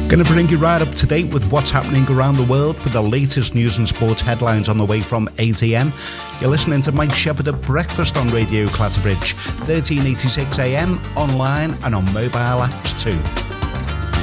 Going to bring you right up to date with what's happening around the world with the latest news and sports headlines on the way from 8 a.m. You're listening to Mike Shepherd at Breakfast on Radio Clatterbridge, 1386 AM, online and on mobile apps too.